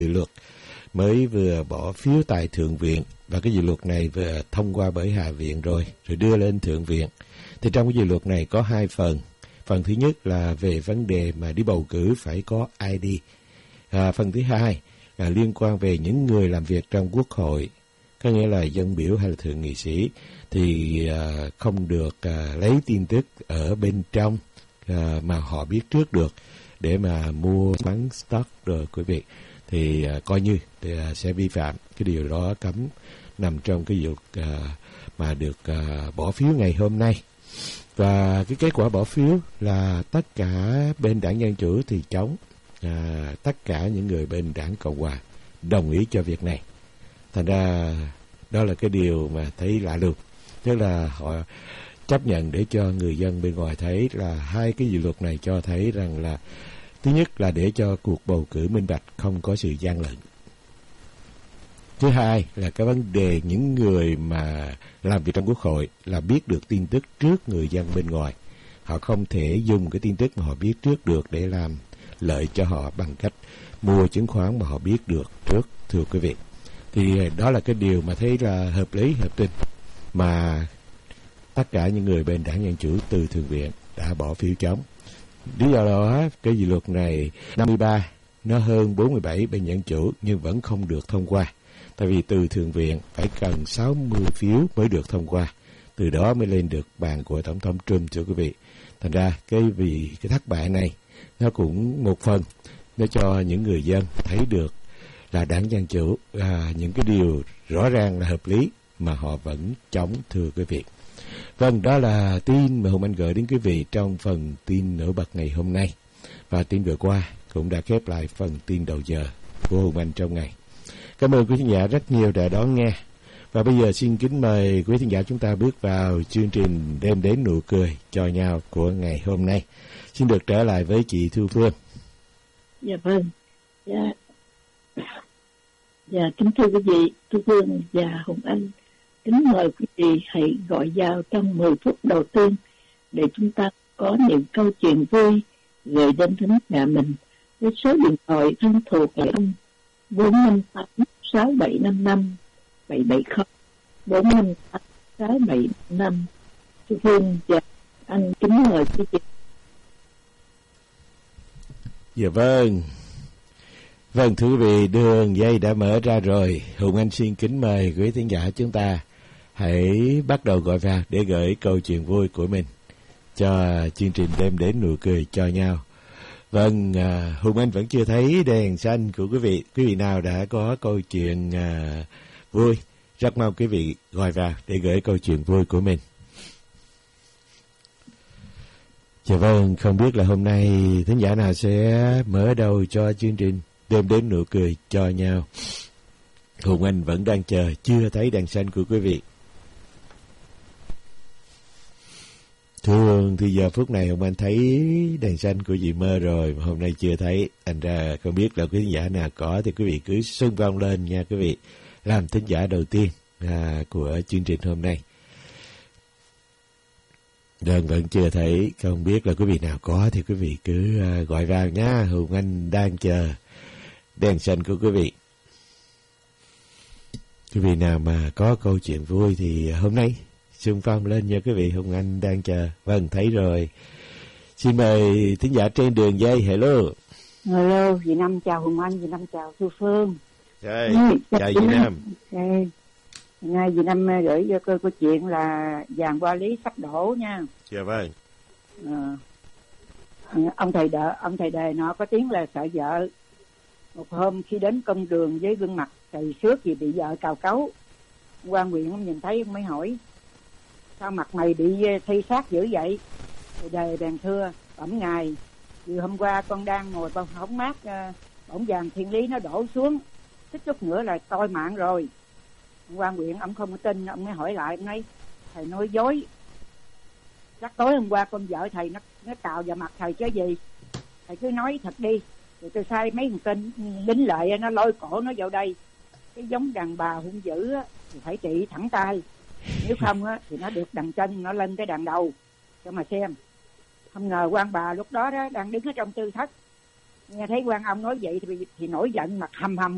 dự luật mới vừa bỏ phiếu tại Thượng viện, và cái dự luật này vừa thông qua bởi Hạ viện rồi đưa lên Thượng viện. Thì trong cái dự luật này có hai phần. Phần thứ nhất là về vấn đề mà đi bầu cử phải có ID. Phần thứ hai là liên quan về những người làm việc trong Quốc hội, có nghĩa là dân biểu hay là thượng nghị sĩ thì không được lấy tin tức ở bên trong mà họ biết trước được để mà mua bán stock rồi quý vị, thì coi như sẽ vi phạm. Cái điều đó cấm nằm trong cái dự luật mà được bỏ phiếu ngày hôm nay. Và cái kết quả bỏ phiếu là tất cả bên đảng Dân Chủ thì chống, tất cả những người bên đảng Cộng Hòa đồng ý cho việc này. Thành ra đó là cái điều mà thấy lạ lùng, tức là họ chấp nhận để cho người dân bên ngoài thấy là hai cái dự luật này cho thấy rằng là thứ nhất là để cho cuộc bầu cử minh bạch, không có sự gian lận. Thứ hai là cái vấn đề những người mà làm việc trong Quốc hội là biết được tin tức trước người dân bên ngoài. Họ không thể dùng cái tin tức mà họ biết trước được để làm lợi cho họ bằng cách mua chứng khoán mà họ biết được trước, thưa quý vị. Thì đó là cái điều mà thấy là hợp lý, hợp tình, mà tất cả những người bên đảng Dân Chủ từ Thượng viện đã bỏ phiếu chống. Lý do đó cái dự luật này 53, nó hơn 47 bên Dân Chủ nhưng vẫn không được thông qua. Tại vì từ Thượng viện phải cần 60 phiếu mới được thông qua, từ đó mới lên được bàn của Tổng thống Trump, thưa quý vị. Thành ra cái thất bại này nó cũng một phần nó cho những người dân thấy được là đảng Dân Chủ những cái điều rõ ràng là hợp lý mà họ vẫn chống, thưa quý vị. Vâng, đó là tin mà Hùng Anh gửi đến quý vị trong phần tin nổi bật ngày hôm nay. Và tin vừa qua cũng đã khép lại phần tin đầu giờ của Hùng Anh trong ngày. Cảm ơn quý khán giả rất nhiều đã đón nghe. Và bây giờ xin kính mời quý khán giả chúng ta bước vào chương trình đem đến nụ cười cho nhau của ngày hôm nay. Xin được trở lại với chị Thu Phương. Dạ vâng. Dạ kính thưa quý vị, Thu Phương và Hùng Anh, kính mời quý vị hãy gọi vào trong 10 phút đầu tiên để chúng ta có những câu chuyện vui gửi đến thính giả mình với số điện thoại thân thuộc là 458 6755 770 458 6755. Thu Phương và anh kính mời quý vị. Dạ vâng. Vâng, thưa quý vị, đường dây đã mở ra rồi. Hùng Anh xin kính mời quý thính giả chúng ta hãy bắt đầu gọi vào để gửi câu chuyện vui của mình cho chương trình đem đến nụ cười cho nhau. Vâng, Hùng Anh vẫn chưa thấy đèn xanh của quý vị. Quý vị nào đã có câu chuyện vui, rất mong quý vị gọi vào để gửi câu chuyện vui của mình. Dạ vâng, không biết là hôm nay thính giả nào sẽ mở đầu cho chương trình đem đến nụ cười cho nhau. Hùng Anh vẫn đang chờ, chưa thấy đèn xanh của quý vị. Thường thì giờ phút này Hùng Anh thấy đèn xanh của chị Mơ rồi, mà hôm nay chưa thấy. Thành ra không biết là quý thính giả nào có thì quý vị cứ xung phong lên nha quý vị, làm thính giả đầu tiên của chương trình hôm nay. Vẫn chưa thấy, không biết là quý vị nào có thì quý vị cứ gọi vào nhá. Hùng Anh đang chờ đèn xanh của quý vị. Quý vị nào mà có câu chuyện vui thì hôm nay xung phong lên nha quý vị. Hùng Anh đang chờ. Vâng, thấy rồi. Xin mời thính giả trên đường dây. Hello. Hello, dì Năm chào Hùng Anh, dì Năm chào Thu Phương. Rồi, chào dì Năm. Nay dì Năm gửi cho câu chuyện là vàng qua lý sắp đổ nha. Dạ vâng. Ông thầy đề nó có tiếng là sợ vợ. Một hôm khi đến công đường với gương mặt thầy xước vì bị vợ cào cấu, quan huyện ông nhìn thấy ông mới hỏi: sao mặt mày bị thi sát dữ vậy? Thầy đề bèn thưa: bẩm ngài, vì hôm qua con đang ngồi trong hóng mát, bỗng vàng thiên lý nó đổ xuống, tích chút nữa là toi mạng rồi. Quan huyện ông không có tin, ông mới hỏi lại, ông nói: thầy nói dối, chắc tối hôm qua con vợ thầy nó cào vào mặt thầy chứ gì, thầy cứ nói thật đi. Rồi tôi sai mấy thằng tên lính lợi nó lôi cổ nó vào đây, cái giống đàn bà hung dữ á, thì phải trị thẳng tay, nếu không á thì nó được đằng chân nó lên cái đàn đầu cho mà xem. Không ngờ quan bà lúc đó đang đứng ở trong tư thất, nghe thấy quan ông nói vậy thì nổi giận, mặt hầm hầm